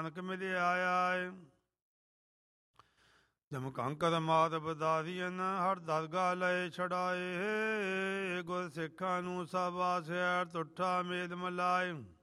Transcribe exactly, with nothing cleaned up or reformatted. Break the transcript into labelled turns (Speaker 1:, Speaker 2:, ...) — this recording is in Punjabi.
Speaker 1: ਨਾਨਕ ਮਿਲਿ ਆਇਆ। ਜਮ ਕੰਕਰ ਮਾਤ ਬਦਾਰੀਅਨ ਹਰ ਦਰਗਾ ਲਏ ਛੜਾਏ। ਗੁਰ ਸਿੱਖਾਂ ਨੂੰ ਸਭ ਆਸਿਆ ਤੁਠਾ ਮੇਦ ਮਲਾਏ।